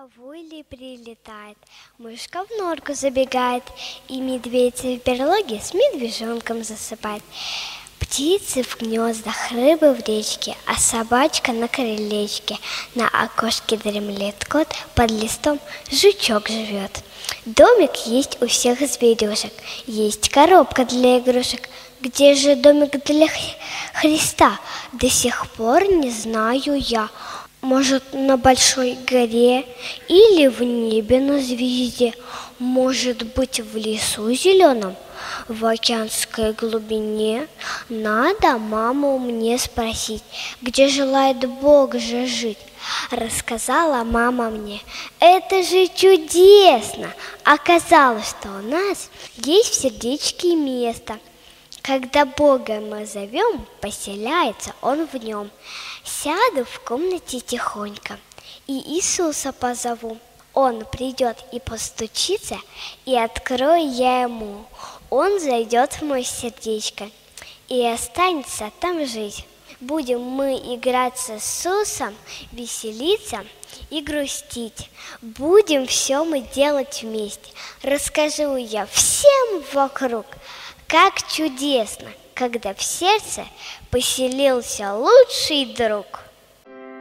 Павулий прилетает, мышка в норку забегает, и медведь в берлоге с медвежонком засыпает. Птицы в гнездах, рыбы в речке, а собачка на крылечке. На окошке дремлет кот, под листом жучок живет. Домик есть у всех зверюшек, есть коробка для игрушек. Где же домик для Христа? До сих пор не знаю я. Может, на большой горе или в небе на звезде? Может быть, в лесу зеленом, в океанской глубине? Надо маму мне спросить, где желает Бог же жить. Рассказала мама мне, это же чудесно! Оказалось, что у нас есть в сердечке место. Когда Бога мы зовем, поселяется Он в нем. Сяду в комнате тихонько и Иисуса позову. Он придет и постучится, и открою я ему. Он зайдет в мое сердечко и останется там жить. Будем мы играть с Иисусом, веселиться и грустить. Будем все мы делать вместе. Расскажу я всем вокруг, как чудесно, когда в сердце поселился лучший друг.